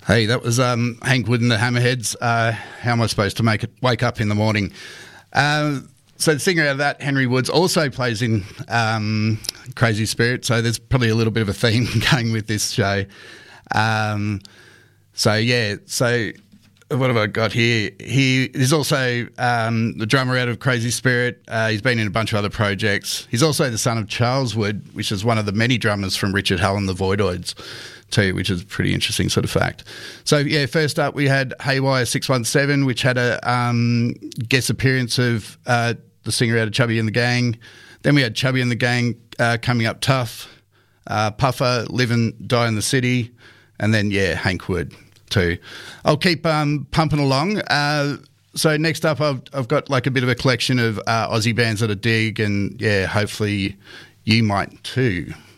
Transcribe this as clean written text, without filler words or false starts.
Hey, that was Hank Wood and the Hammerheads. How am I supposed to wake up in the morning? So the singer out of that, Henry Woods, also plays in Crazy Spirit, so there's probably a little bit of a theme going with this show. So what have I got here? He is also the drummer out of Crazy Spirit. He's been in a bunch of other projects. He's also the son of Charles Wood, which is one of the many drummers from Richard Hell and the Voidoids too, which is a pretty interesting sort of fact. So, yeah, first up we had Haywire 617, which had a guest appearance of the singer out of Chubby and the Gang. Then we had Chubby and the Gang coming up tough, Puffer, Live and Die in the City, and then, Hank Wood too. I'll keep pumping along. So next up I've got like a bit of a collection of Aussie bands that I dig, and, hopefully you might too.